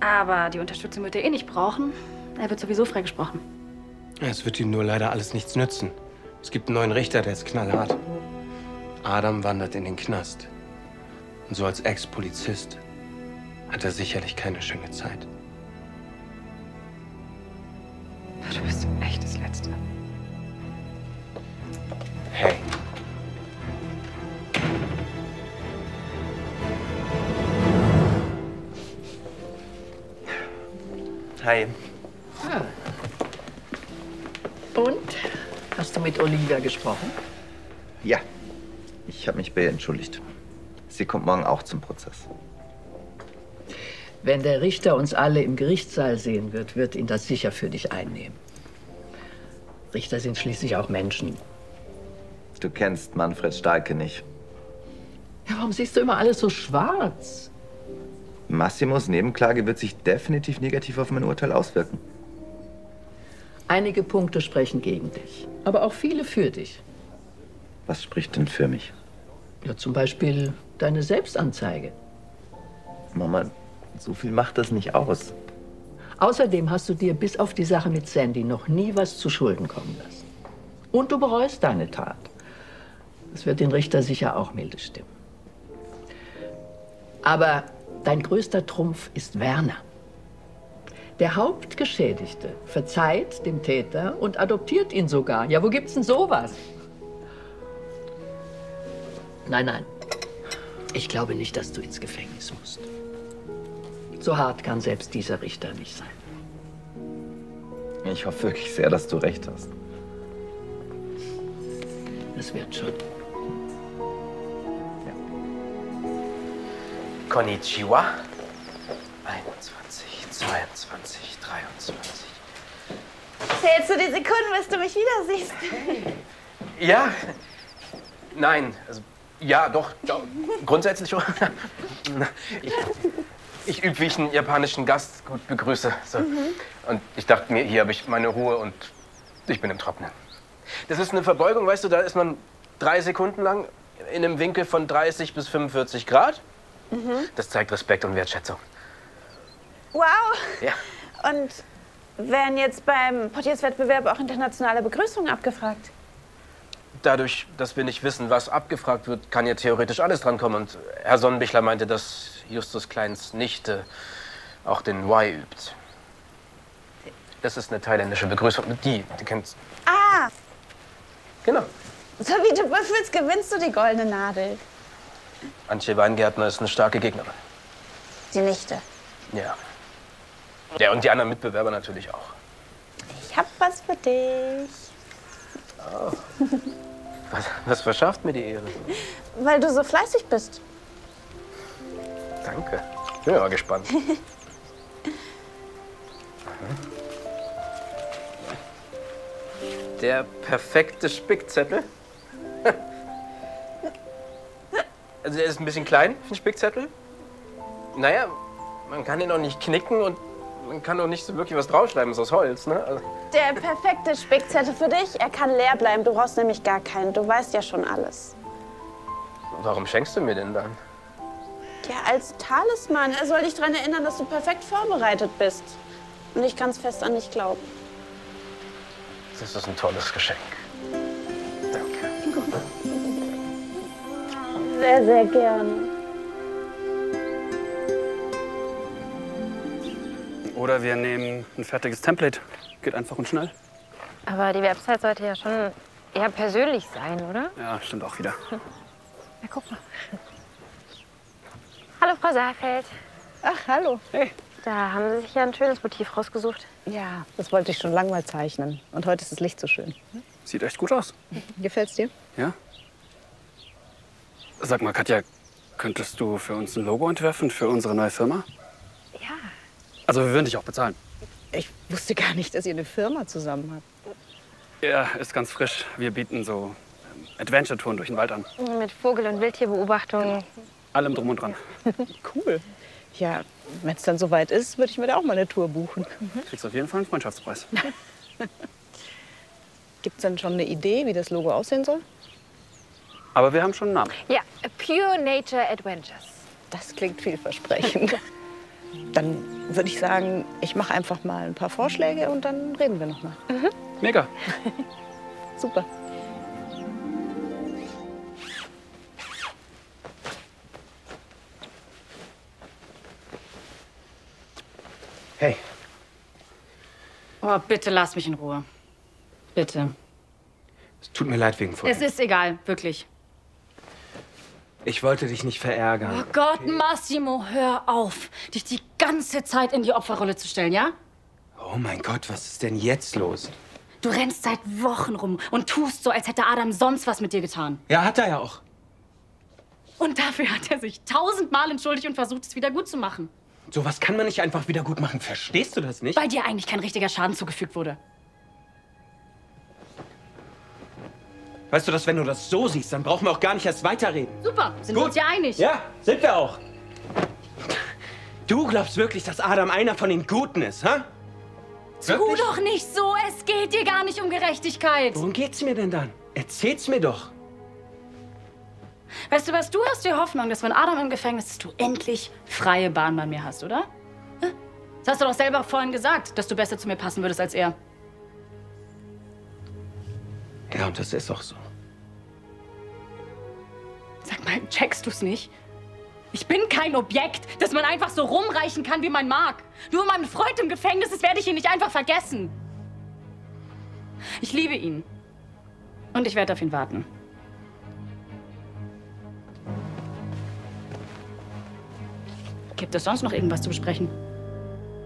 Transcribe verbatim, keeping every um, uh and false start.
Aber die Unterstützung wird er eh nicht brauchen. Er wird sowieso freigesprochen. Es wird ihm nur leider alles nichts nützen. Es gibt einen neuen Richter, der ist knallhart. Adam wandert in den Knast. Und so als Ex-Polizist hat er sicherlich keine schöne Zeit. Du bist echt das Letzte. Hey. Hi. Ah. Und? Hast du mit Olivia gesprochen? Ja, ich habe mich bei ihr entschuldigt. Sie kommt morgen auch zum Prozess. Wenn der Richter uns alle im Gerichtssaal sehen wird, wird ihn das sicher für dich einnehmen. Richter sind schließlich auch Menschen. Du kennst Manfred Stahlke nicht. Ja, warum siehst du immer alles so schwarz? Massimos Nebenklage wird sich definitiv negativ auf mein Urteil auswirken. Einige Punkte sprechen gegen dich, aber auch viele für dich. Was spricht denn für mich? Ja, zum Beispiel deine Selbstanzeige. Mama, so viel macht das nicht aus. Außerdem hast du dir bis auf die Sache mit Sandy noch nie was zu Schulden kommen lassen. Und du bereust deine Tat. Das wird den Richter sicher auch milde stimmen. Aber dein größter Trumpf ist Werner. Der Hauptgeschädigte verzeiht dem Täter und adoptiert ihn sogar. Ja, wo gibt's denn sowas? Nein, nein. Ich glaube nicht, dass du ins Gefängnis musst. So hart kann selbst dieser Richter nicht sein. Ich hoffe wirklich sehr, dass du recht hast. Das wird schon. Ja. Konnichiwa. einundzwanzig, zweiundzwanzig, dreiundzwanzig. Zählst du die Sekunden, bis du mich wieder siehst? Ja. Nein. Also, ja, doch. doch grundsätzlich schon. Ich, ich übe, wie ich einen japanischen Gast gut begrüße. So. Mhm. Und ich dachte mir, hier habe ich meine Ruhe und ich bin im Trocknen. Das ist eine Verbeugung, weißt du, da ist man drei Sekunden lang in einem Winkel von dreißig bis fünfundvierzig Grad. Mhm. Das zeigt Respekt und Wertschätzung. Wow! Ja. Und werden jetzt beim Portierswettbewerb auch internationale Begrüßungen abgefragt? Dadurch, dass wir nicht wissen, was abgefragt wird, kann ja theoretisch alles drankommen. Und Herr Sonnenbichler meinte, dass Justus Kleins Nichte auch den Y übt. Das ist eine thailändische Begrüßung. Die, die kennst du. Ah! Genau. So wie du büffelst, gewinnst du die goldene Nadel. Antje Weingärtner ist eine starke Gegnerin. Die Nichte. Ja. Ja, und die anderen Mitbewerber natürlich auch. Ich hab was für dich. Oh. Was, was verschafft mir die Ehre? Weil du so fleißig bist. Danke. Bin mal gespannt. Der perfekte Spickzettel. Also der ist ein bisschen klein für einen Spickzettel. Naja, man kann ihn auch nicht knicken und man kann auch nicht so wirklich was draufschreiben. Es ist aus Holz, ne? Also Der perfekte Spickzettel für dich. Er kann leer bleiben. Du brauchst nämlich gar keinen. Du weißt ja schon alles. warum schenkst du mir denn dann? Ja, als Talisman. Er soll dich daran erinnern, dass du perfekt vorbereitet bist. Und ich kann es fest an dich glauben. Das ist ein tolles Geschenk. Danke. Sehr, sehr gerne. Oder wir nehmen ein fertiges Template. Geht einfach und schnell. Aber die Website sollte ja schon eher persönlich sein, oder? Ja, stimmt auch wieder. Ja, guck mal. Hallo, Frau Saalfeld. Ach, hallo. Hey. Da haben Sie sich ja ein schönes Motiv rausgesucht. Ja, das wollte ich schon lange mal zeichnen. Und heute ist das Licht so schön. Sieht echt gut aus. Gefällt's dir? Ja. Sag mal, Katja, könntest du für uns ein Logo entwerfen für unsere neue Firma? Ja. Also wir würden dich auch bezahlen. Ich wusste gar nicht, dass ihr eine Firma zusammen habt. Ja, ist ganz frisch. Wir bieten so Adventure-Touren durch den Wald an. Mit Vogel- und Wildtierbeobachtung. Allem drum und dran. Cool. Ja, wenn es dann soweit ist, würde ich mir da auch mal eine Tour buchen. Kriegst auf jeden Fall einen Freundschaftspreis. Gibt's denn schon eine Idee, wie das Logo aussehen soll? Aber wir haben schon einen Namen. Ja, Pure Nature Adventures. Das klingt vielversprechend. Dann würde ich sagen, ich mache einfach mal ein paar Vorschläge und dann reden wir noch mal. Mhm. Mega. Super. Hey. Oh, bitte lass mich in Ruhe. Bitte. Es tut mir leid wegen vorhin. Es ist egal, wirklich. Ich wollte dich nicht verärgern. Oh Gott, Massimo, hör auf, dich die ganze Zeit in die Opferrolle zu stellen, ja? Oh mein Gott, was ist denn jetzt los? Du rennst seit Wochen rum und tust so, als hätte Adam sonst was mit dir getan. Ja, hat er ja auch. Und dafür hat er sich tausendmal entschuldigt und versucht, es wieder gut zu machen. Sowas kann man nicht einfach wieder gut machen. Verstehst du das nicht? Weil dir eigentlich kein richtiger Schaden zugefügt wurde. Weißt du, dass wenn du das so siehst, dann brauchen wir auch gar nicht erst weiterreden. Super, sind Gut. wir uns ja einig. Ja, sind wir auch. Du glaubst wirklich, dass Adam einer von den Guten ist, hä? Tu doch nicht so, es geht dir gar nicht um Gerechtigkeit. Worum geht's mir denn dann? Erzähl's mir doch. Weißt du was, du hast die Hoffnung, dass wenn Adam im Gefängnis ist, du endlich freie Bahn bei mir hast, oder? Das hast du doch selber vorhin gesagt, dass du besser zu mir passen würdest als er. Ja, und das ist auch so. Sag mal, checkst du's nicht? Ich bin kein Objekt, das man einfach so rumreichen kann, wie man mag. Nur weil mein Freund im Gefängnis ist, werde ich ihn nicht einfach vergessen. Ich liebe ihn. Und ich werde auf ihn warten. Gibt es sonst noch irgendwas zu besprechen?